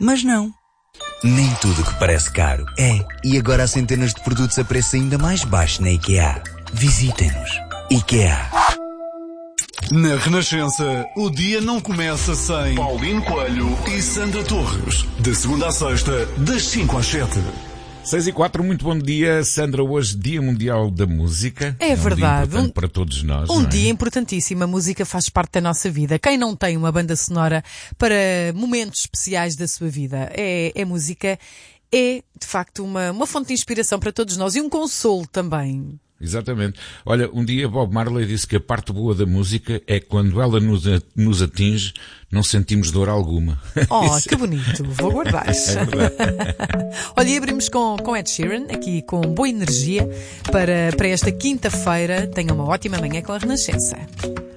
Mas não. Nem tudo que parece caro é. E agora há centenas de produtos a preço ainda mais baixo na IKEA. Visitem-nos. IKEA. Na Renascença, o dia não começa sem Paulino Coelho e Sandra Torres. De segunda à sexta, das 5 às 7. 6:04, muito bom dia, Sandra. Hoje, Dia Mundial da Música. É verdade. Dia importante para todos nós. Um dia importantíssimo. A música faz parte da nossa vida. Quem não tem uma banda sonora para momentos especiais da sua vida? Música é, de facto, uma fonte de inspiração para todos nós e um consolo também. Exatamente. Olha, um dia Bob Marley disse que a parte boa da música é quando ela nos atinge, não sentimos dor alguma. Oh, que bonito. Vou guardar. É Olha, e abrimos com Ed Sheeran, aqui com boa energia para esta quinta-feira. Tenha uma ótima manhã com a Renascença.